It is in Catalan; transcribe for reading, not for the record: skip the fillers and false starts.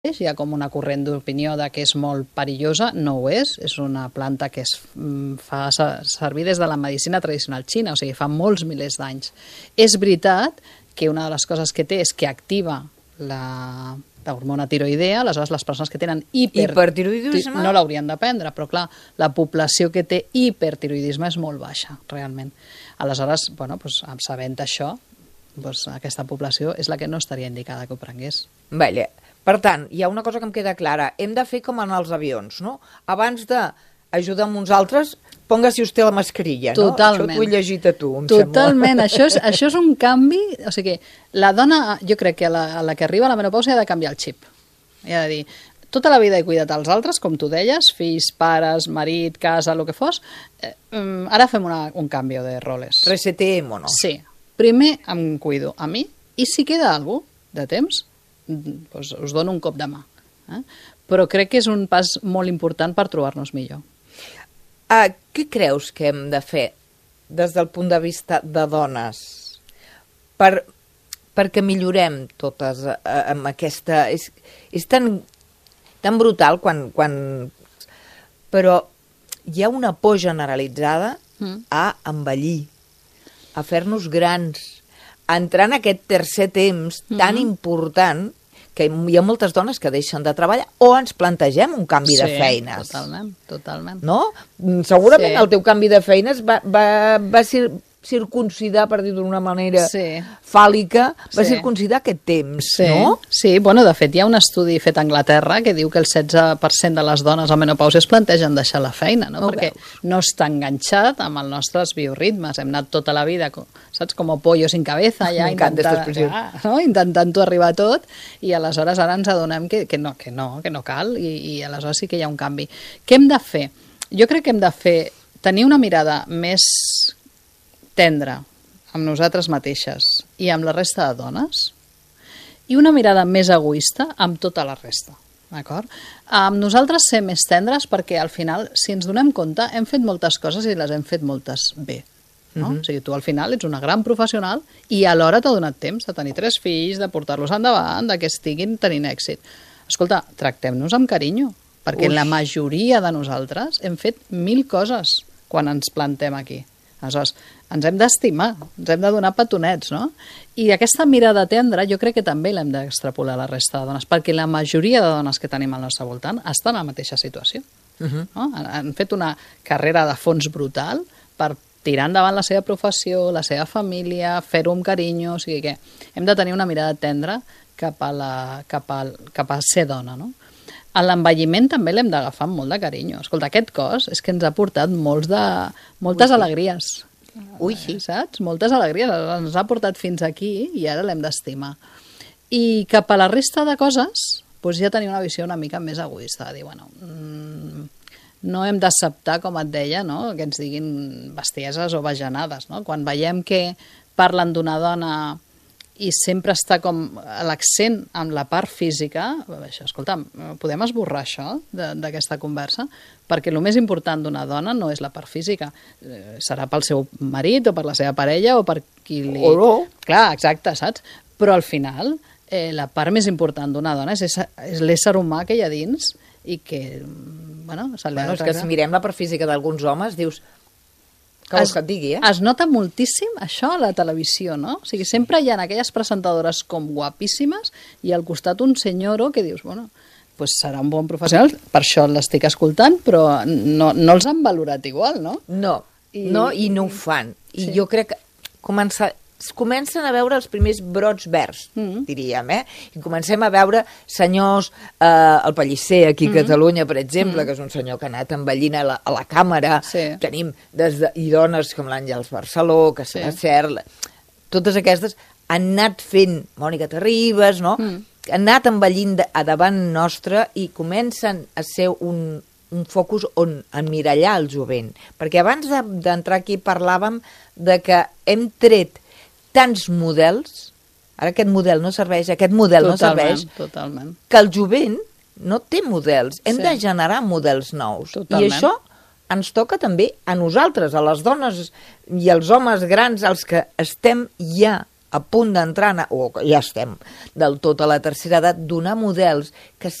hi ha com una corrent d'opinió de que és molt perillosa, no ho és una planta que es fa servir des de la medicina tradicional xina, o sigui, fa molts milers d'anys. És veritat que una de les coses que té és que activa l'hormona tiroidea, aleshores les persones que tenen hipertiroidisme no l'haurien de prendre, però clar, la població que té hipertiroidisme és molt baixa, realment. Aleshores, sabent això, aquesta població és la que no estaria indicada que ho prengués. Vale. Per tant, hi ha una cosa que em queda clara. Hem de fer com en els avions, no? Abans d'ajudar amb uns altres, póngase usted la mascarilla, no? Totalment. Això t'ho he llegit a tu, em Totalment. sembla. Això és un canvi... O sigui, la dona, jo crec que a la que arriba a la menopausa ha de canviar el xip. Ha de dir, tota la vida he cuidat els altres, com tu deies, fills, pares, marit, casa, el que fos. Ara fem un canvi de roles. Reseteémonos. Sí. Primer em cuido a mi i si queda alguna cosa de temps, doncs us dono un cop de mà. Però crec que és un pas molt important per trobar-nos millor. Què creus que hem de fer des del punt de vista de dones perquè millorem totes amb aquesta... És tan brutal quan... Però hi ha una por generalitzada a envellir, a fer-nos grans, a entrar en aquest tercer temps tan important que hi ha moltes dones que deixen de treballar o ens plantegem un canvi de feines. Sí, totalment. No? Segurament el teu canvi de feines va circuncidar, per dir d'una manera fàl·lica, va circuncidar aquest temps, no? Sí, de fet hi ha un estudi fet a Anglaterra que diu que el 16% de les dones a menopausa es plantegen deixar la feina, no? Perquè no està enganxat amb els nostres bioritmes. Hem anat tota la vida, saps, com pollo sin cabeza, ja intentant-ho arribar a tot, i aleshores ara ens adonem que no cal, i aleshores sí que hi ha un canvi. Què hem de fer? Jo crec que hem de tenir una mirada més tendra amb nosaltres mateixes i amb la resta de dones, i una mirada més egoista amb tota la resta, d'acord? Amb nosaltres ser més tendres perquè al final, si ens donem compte, hem fet moltes coses i les hem fet moltes bé. No? O sigui, tu al final ets una gran professional i alhora t'ha donat temps de tenir 3 fills, de portar-los endavant, de que estiguin tenint èxit. Escolta, tractem-nos amb carinyo, perquè la majoria de nosaltres hem fet 1000 coses quan ens plantem aquí. Aleshores, ens hem d'estimar, ens hem de donar petonets, no? I aquesta mirada tendra jo crec que també l'hem d'extrapolar a la resta de dones, perquè la majoria de dones que tenim al nostre voltant estan en la mateixa situació. No? Han fet una carrera de fons brutal per tirar endavant la seva professió, la seva família, fer-ho amb carinyo, o sigui que hem de tenir una mirada tendra cap a ser dona, no? A l'envelliment també l'hem d'agafar amb molt de carinyo. Escolta, aquest cos és que ens ha portat moltes alegries. Saps? Moltes alegries. Ens ha portat fins aquí i ara l'hem d'estimar. I cap a la resta de coses, doncs ja tenir una visió una mica més egoista. De dir, no hem d'acceptar, com et deia, no? Que ens diguin bestieses o bajanades. No? Quan veiem que parlen d'una dona i sempre està com l'accent amb la part física, escolta, podem esborrar això d'aquesta conversa? Perquè el més important d'una dona no és la part física. Serà pel seu marit o per la seva parella o per qui li... O no. Clar, exacte, saps? Però al final, la part més important d'una dona és l'ésser humà que hi ha dins i que, és que si mirem la part física d'alguns homes, dius... Que vols que et digui, Es nota moltíssim això a la televisió, no? O sigui, sempre hi ha aquelles presentadores com guapíssimes i al costat un senyoro que dius, pues serà un bon professional, per això l'estic escoltant, però no els han valorat igual, no? No, i no ho fan. I jo crec que comencen a veure els primers brots verds, diríem, I comencem a veure senyors, el Pellicer aquí a Catalunya, per exemple, que és un senyor que ha anat envellint a la càmera, tenim i dones com l'Àngels Barceló, que s'ha cert, totes aquestes han anat fent, Mònica Terribas, no? Han anat envellint a davant nostre i comencen a ser un focus on emmirallar el jovent. Perquè abans d'entrar aquí parlàvem de que hem tret tants models, ara aquest model no serveix, Totalment. Que el jovent no té models. Hem de generar models nous. I això ens toca també a nosaltres, a les dones i als homes grans, als que estem ja a punt d'entrar, o ja estem del tot a la tercera edat, donar models que